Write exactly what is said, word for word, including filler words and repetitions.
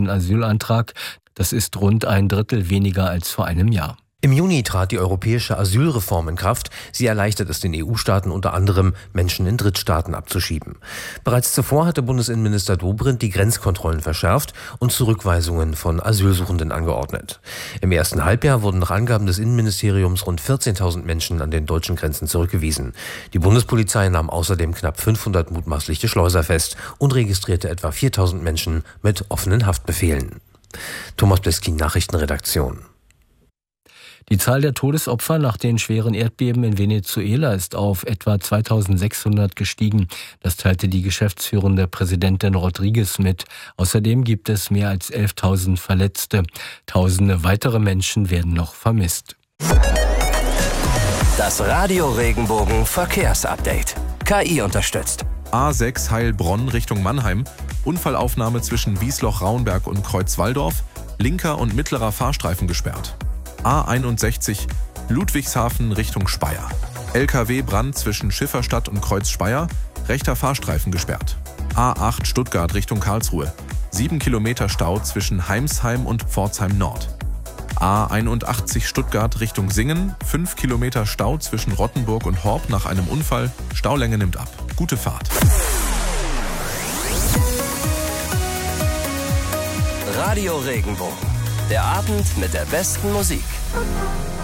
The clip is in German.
einen Asylantrag. Das ist rund ein Drittel weniger als vor einem Jahr. Im Juni trat die europäische Asylreform in Kraft. Sie erleichtert es den E U-Staaten unter anderem, Menschen in Drittstaaten abzuschieben. Bereits zuvor hatte Bundesinnenminister Dobrindt die Grenzkontrollen verschärft und Zurückweisungen von Asylsuchenden angeordnet. Im ersten Halbjahr wurden nach Angaben des Innenministeriums rund vierzehntausend Menschen an den deutschen Grenzen zurückgewiesen. Die Bundespolizei nahm außerdem knapp fünfhundert mutmaßliche Schleuser fest und registrierte etwa viertausend Menschen mit offenen Haftbefehlen. Thomas Bliskin, Nachrichtenredaktion. Die Zahl der Todesopfer nach den schweren Erdbeben in Venezuela ist auf etwa zweitausendsechshundert gestiegen. Das teilte die geschäftsführende Präsidentin Rodriguez mit. Außerdem gibt es mehr als elftausend Verletzte. Tausende weitere Menschen werden noch vermisst. Das Radio Regenbogen Verkehrsupdate. K I unterstützt. A sechs Heilbronn Richtung Mannheim. Unfallaufnahme zwischen Wiesloch-Rauenberg und Kreuzwaldorf. Linker und mittlerer Fahrstreifen gesperrt. A einundsechzig Ludwigshafen Richtung Speyer. L K W-Brand zwischen Schifferstadt und Kreuz Speyer. Rechter Fahrstreifen gesperrt. A acht Stuttgart Richtung Karlsruhe. Sieben Kilometer Stau zwischen Heimsheim und Pforzheim Nord. A einundachtzig Stuttgart Richtung Singen. Fünf Kilometer Stau zwischen Rottenburg und Horb nach einem Unfall. Staulänge nimmt ab. Gute Fahrt. Radio Regenbogen. Der Abend mit der besten Musik.